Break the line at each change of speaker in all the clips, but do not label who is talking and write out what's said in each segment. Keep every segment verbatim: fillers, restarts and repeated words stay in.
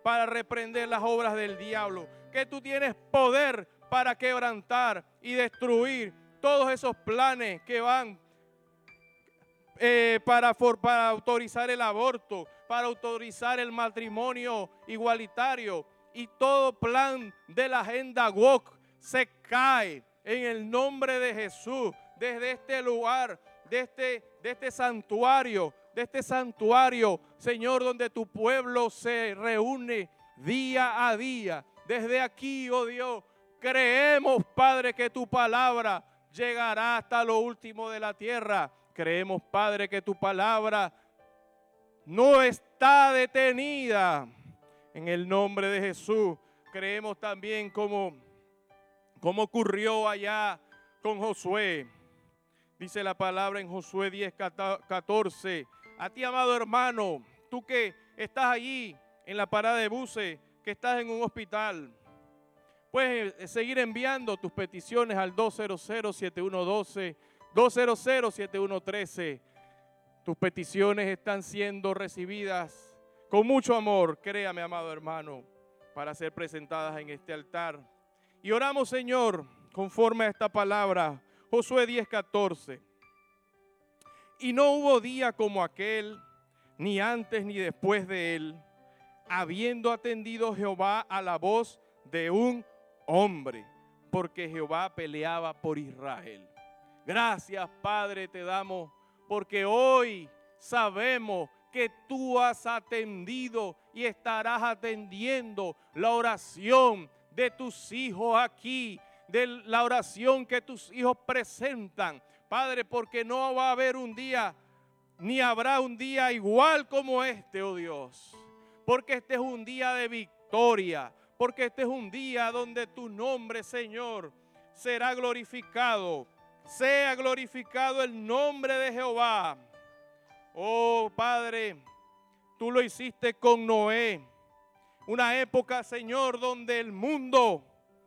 para reprender las obras del diablo, que tú tienes poder para quebrantar y destruir todos esos planes que van eh, para, for, para autorizar el aborto, para autorizar el matrimonio igualitario, y todo plan de la agenda woke se cae en el nombre de Jesús. Desde este lugar, de este, de este santuario, de este santuario, Señor, donde tu pueblo se reúne día a día. Desde aquí, oh Dios, creemos, Padre, que tu palabra llegará hasta lo último de la tierra. Creemos, Padre, que tu palabra no está detenida. En el nombre de Jesús, creemos también como, como ocurrió allá con Josué. Dice la palabra en Josué diez, catorce. A ti, amado hermano, tú que estás allí en la parada de buses, que estás en un hospital, puedes seguir enviando tus peticiones al dos cero cero, siete uno uno dos, dos cero cero, siete uno uno tres. Tus peticiones están siendo recibidas con mucho amor, créame, amado hermano, para ser presentadas en este altar. Y oramos, Señor, conforme a esta palabra. Josué diez, catorce. Y no hubo día como aquel, ni antes ni después de él, habiendo atendido Jehová a la voz de un hombre, porque Jehová peleaba por Israel. Gracias, Padre, te damos, porque hoy sabemos que tú has atendido y estarás atendiendo la oración de tus hijos aquí, de la oración que tus hijos presentan, Padre, porque no va a haber un día, ni habrá un día igual como este, oh Dios, porque este es un día de victoria, porque este es un día donde tu nombre, Señor, será glorificado. Sea glorificado el nombre de Jehová. Oh, Padre, tú lo hiciste con Noé, una época, Señor, donde el mundo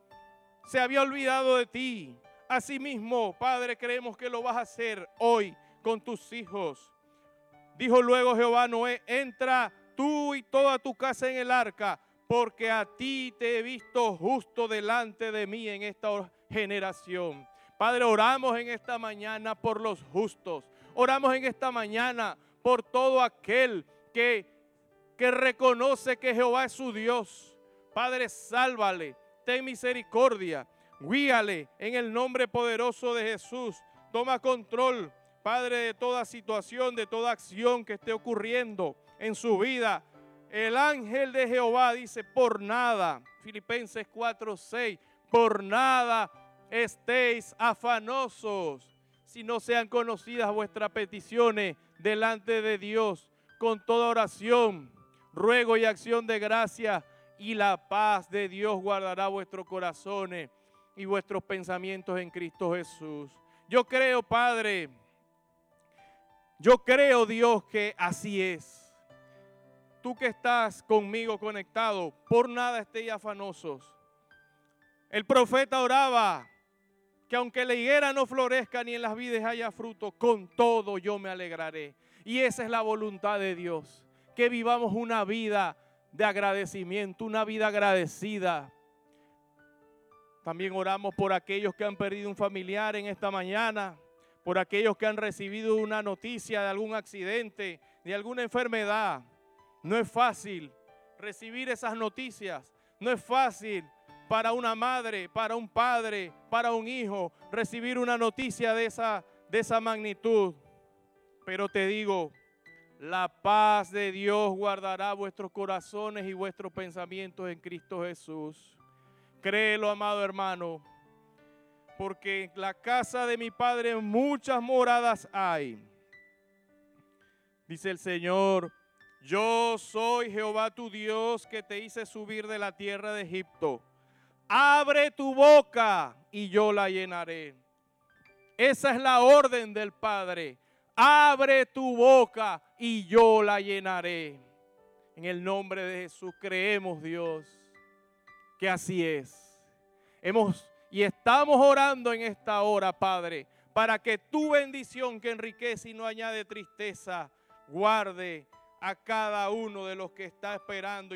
se había olvidado de ti. Asimismo, Padre, creemos que lo vas a hacer hoy con tus hijos. Dijo luego Jehová a Noé: entra tú y toda tu casa en el arca, porque a ti te he visto justo delante de mí en esta generación. Padre, oramos en esta mañana por los justos. Oramos en esta mañana por todo aquel que, que reconoce que Jehová es su Dios. Padre, sálvale, ten misericordia, guíale en el nombre poderoso de Jesús. Toma control, Padre, de toda situación, de toda acción que esté ocurriendo en su vida. El ángel de Jehová dice: por nada, Filipenses cuatro, seis, por nada estéis afanosos, si no sean conocidas vuestras peticiones delante de Dios, con toda oración, ruego y acción de gracia, y la paz de Dios guardará vuestros corazones y vuestros pensamientos en Cristo Jesús. Yo creo, Padre, yo creo, Dios, que así es. Tú que estás conmigo conectado, por nada estéis afanosos. El profeta oraba que aunque la higuera no florezca ni en las vides haya fruto, con todo yo me alegraré. Y esa es la voluntad de Dios, que vivamos una vida de agradecimiento, una vida agradecida. También oramos por aquellos que han perdido un familiar en esta mañana, por aquellos que han recibido una noticia de algún accidente, de alguna enfermedad. No es fácil recibir esas noticias, no es fácil para una madre, para un padre, para un hijo, recibir una noticia de esa, de esa magnitud. Pero te digo, la paz de Dios guardará vuestros corazones y vuestros pensamientos en Cristo Jesús. Créelo, amado hermano, porque en la casa de mi Padre muchas moradas hay. Dice el Señor: yo soy Jehová tu Dios, que te hice subir de la tierra de Egipto. Abre tu boca y yo la llenaré. Esa es la orden del Padre. Abre tu boca y yo la llenaré. En el nombre de Jesús creemos, Dios, que así es. Hemos y estamos orando en esta hora, Padre, para que tu bendición, que enriquece y no añade tristeza, guarde a cada uno de los que está esperando